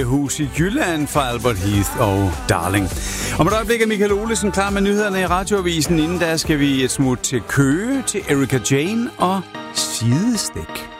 lille hus i Jylland fra Albert Heath og Darling. Om et øjeblik er Michael Olesen klar med nyhederne i Radioavisen. Inden der skal vi et smut til Køge, til Erika Jane og Sidestik.